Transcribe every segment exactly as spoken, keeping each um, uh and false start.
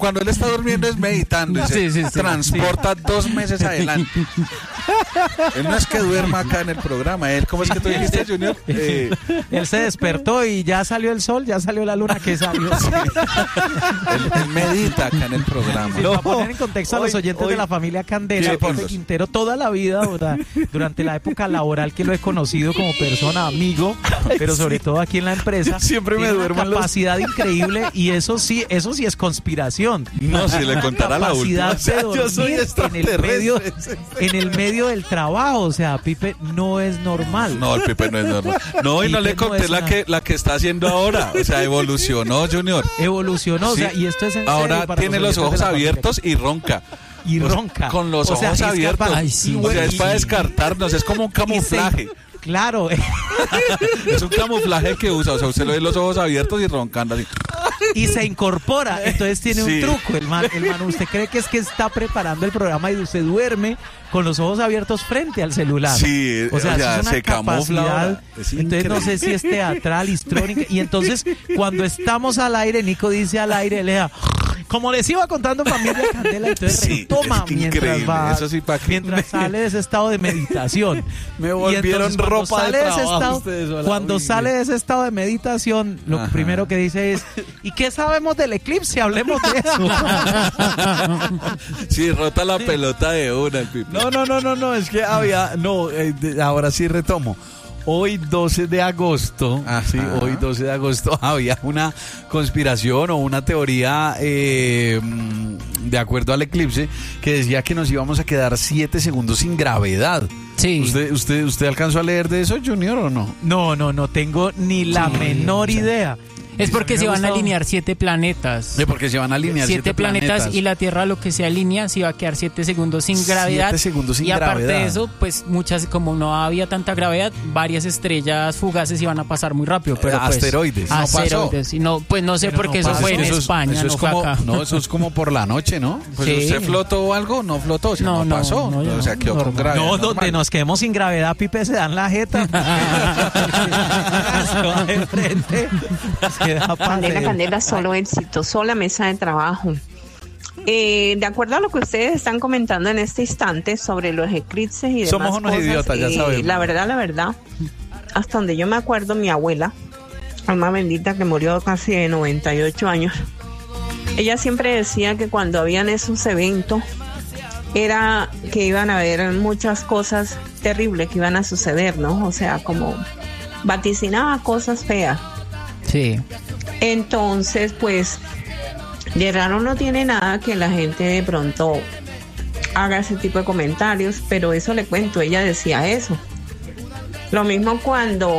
cuando él está durmiendo es meditando. Y Sí, se sí, sí. transporta dos meses adelante. Él no es que duerma acá en el programa. Él, ¿cómo es que tú dijiste, Junior? Eh, Él se despertó y ya salió el sol, ya salió la luna, que salió. él, él medita acá en el programa. Sí, para poner en contexto a los Hoy- oyentes hoy- de la familia Candela, Sí, Pepe ponlos. Quintero toda la vida, ¿verdad? Durante la época laboral que lo he conocido como persona, amigo, pero sobre todo aquí en la empresa, Siempre me tiene duermo una en los- capacidad increíble y eso sí, eso sí es conspiración. No, si le contara la última. Capacidad de Yo soy dormir en el medio, extraterrestre. en el medio del trabajo, o sea, Pipe no es normal. No, el Pipe no es normal. No, y no Pipe le no conté es la una- que, la que está haciendo ahora. O sea, evolucionó, Junior. Evolucionó, Sí. o sea, y esto es en Ahora serio para tiene los oyentes ojos de la familia. abiertos y ronca. Y O sea, ronca. Con los O sea, ojos es abiertos. capaz- Ay, sí. O sea, es Y- para y- descartarnos, es como un y se- camuflaje. Claro. Es un camuflaje que usa. O sea, usted lo ve los ojos abiertos y roncando así. Y se incorpora, entonces tiene Sí. un truco el man, el man, usted cree que es que está preparando el programa y usted duerme con los ojos abiertos frente al celular. Sí, o sea, o sea, eso es una se camufla capacidad, ahora. Es entonces no sé increíble. si es teatral, histrónica, y entonces cuando estamos al aire, Nico dice al aire, lea, como les iba contando familia Candela, entonces Sí, retoma es mientras increíble, va, eso sí, pa' que- mientras sale de ese estado de meditación. Me Y volvieron entonces, cuando ropa de sale ese trabajo estado- ustedes, hola. Cuando Uy, sale de ese estado de meditación, lo Ajá. primero que dice es, ¿y qué sabemos del eclipse? Hablemos de eso. Sí, rota la pelota de una, el Pipe. No, no, no, no, no, es que había, no, eh, de- ahora sí retomo. Hoy doce de agosto, Ajá. sí, hoy doce de agosto había una conspiración o una teoría eh, mm, de acuerdo al eclipse que decía que nos íbamos a quedar siete segundos sin gravedad. Sí. ¿Usted, usted, usted alcanzó a leer de eso, Junior, o no? No, no, no tengo ni la Sí, menor o sea, idea. Es porque Me se ha van a gustado. alinear siete planetas. Sí, porque se van a alinear Siete, siete, planetas, y la Tierra lo que se alinea se va a quedar siete segundos sin Siete gravedad. segundos sin y aparte gravedad. de eso, pues muchas, como no había tanta gravedad, varias estrellas fugaces iban a pasar muy rápido. Pero Eh, pues, asteroides. No pasó. asteroides. Y no, pues no sé Pero porque no eso pasó. fue en Eso es- España, eso no es fue como, acá. no, eso es como por la noche, ¿no? Pues Sí. usted flotó o algo, no flotó, o sea, no, No, no, pasó. no, yo o sea, no, quedó con normal. gravedad. No, donde normal. nos quedemos sin gravedad, Pipe, se dan la jeta. Se va de frente. Se da pa' Candela, hacer. Candela, solo éxito, sola mesa de trabajo. Eh, de acuerdo a lo que ustedes están comentando en este instante sobre los eclipses y demás Somos unos cosas, idiotas, ya eh, sabemos. La verdad, la verdad, hasta donde yo me acuerdo, mi abuela, alma bendita, que murió casi de noventa y ocho años, ella siempre decía que cuando habían esos eventos era que iban a haber muchas cosas terribles que iban a suceder, ¿no? O sea, como vaticinaba cosas feas. Sí. Entonces, pues, de raro no tiene nada que la gente de pronto haga ese tipo de comentarios, pero eso le cuento, ella decía eso. Lo mismo cuando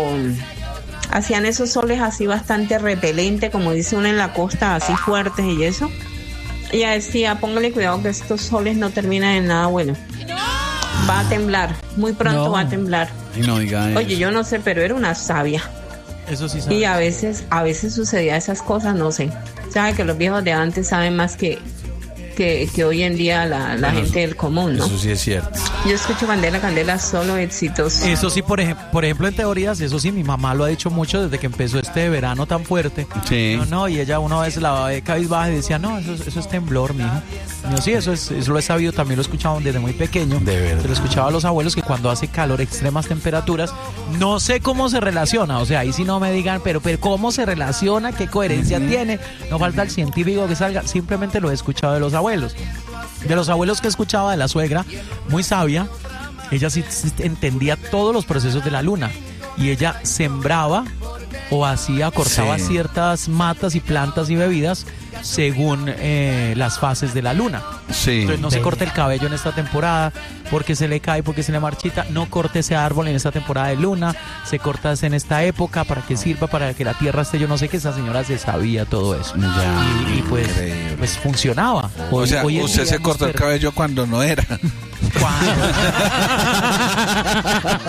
hacían esos soles así bastante repelentes, como dice uno en la costa, así fuertes y eso. Ella decía, póngale cuidado que estos soles no terminan en nada bueno. Va a temblar, muy pronto No. va a temblar. Y no diga eso. Oye, yo no sé, pero era una sabia. Eso sí sabe. Y a veces, a veces sucedía esas cosas, no sé. Sabe que los viejos de antes saben más que, que, que hoy en día la, la Bueno, gente del común, ¿no? Eso sí es cierto. Yo escucho Candela, Candela, solo éxitos. Eso sí, por, ejem- por ejemplo, en teorías, eso sí, mi mamá lo ha dicho mucho desde que empezó este verano tan fuerte. Sí. No, no, y ella una vez la ve cabizbaja y decía, no, eso, es- eso es temblor, mijo. Y yo, sí, eso, es, eso lo he sabido, también lo he escuchado desde muy pequeño. De verdad. Se lo escuchaba a los abuelos que cuando hace calor, extremas temperaturas, no sé cómo se relaciona, o sea, ahí sí no me digan, pero, pero ¿cómo se relaciona? ¿Qué coherencia tiene? No falta el científico que salga, simplemente lo he escuchado de los abuelos. De los abuelos que escuchaba de la suegra, muy sabia, ella sí, sí entendía todos los procesos de la luna y ella sembraba o hacía, cortaba Sí. ciertas matas y plantas y bebidas según eh, las fases de la luna. Sí. Entonces no se corte el cabello en esta temporada porque se le cae, porque se le marchita. No corte ese árbol en esta temporada de luna. Se corta en esta época para que sirva, para que la tierra esté. Yo no sé que esa señora se sabía todo eso. Ya. Y, y pues, Increíble. pues funcionaba. O Hoy- sea, hoy en usted día se hemos cortó el perdido- cabello cuando no era. ¿Cuándo?